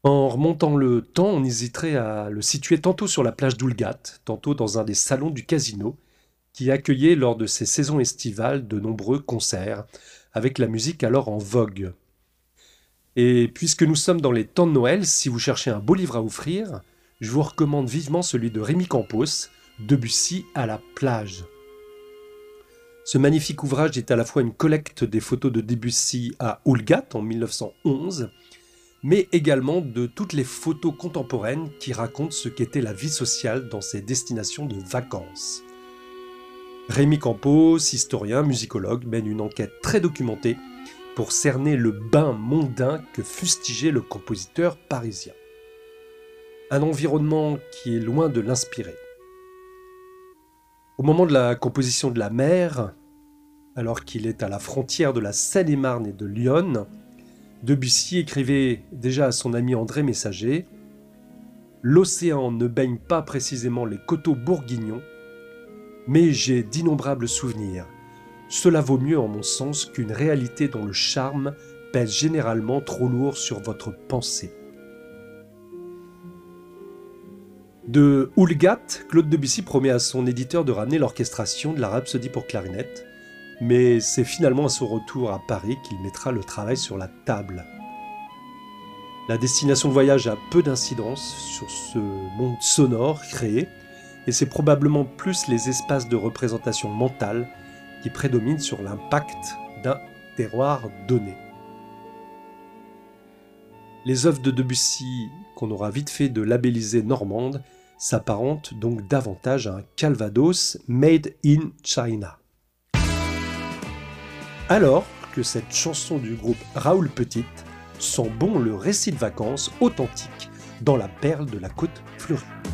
En remontant le temps, on hésiterait à le situer tantôt sur la plage d'Oulgat, tantôt dans un des salons du casino, qui accueillait lors de ses saisons estivales de nombreux concerts, avec la musique alors en vogue. Et puisque nous sommes dans les temps de Noël, si vous cherchez un beau livre à offrir, je vous recommande vivement celui de Rémi Campos, Debussy à la plage. Ce magnifique ouvrage est à la fois une collecte des photos de Debussy à Oulgat en 1911, mais également de toutes les photos contemporaines qui racontent ce qu'était la vie sociale dans ces destinations de vacances. Rémi Campos, historien, musicologue, mène une enquête très documentée pour cerner le bain mondain que fustigeait le compositeur parisien. Un environnement qui est loin de l'inspirer. Au moment de la composition de La Mer, alors qu'il est à la frontière de la Seine-et-Marne et de Lyon, Debussy écrivait déjà à son ami André Messager « L'océan ne baigne pas précisément les coteaux bourguignons, mais j'ai d'innombrables souvenirs. Cela vaut mieux en mon sens qu'une réalité dont le charme pèse généralement trop lourd sur votre pensée. » De Oulgat, Claude Debussy promet à son éditeur de ramener l'orchestration de la Rhapsodie pour clarinette, mais c'est finalement à son retour à Paris qu'il mettra le travail sur la table. La destination de voyage a peu d'incidence sur ce monde sonore créé, et c'est probablement plus les espaces de représentation mentale qui prédominent sur l'impact d'un terroir donné. Les œuvres de Debussy, qu'on aura vite fait de labelliser normande, s'apparentent donc davantage à un Calvados made in China. Alors que cette chanson du groupe Raoul Petite sent bon le récit de vacances authentique dans la perle de la Côte Fleurie.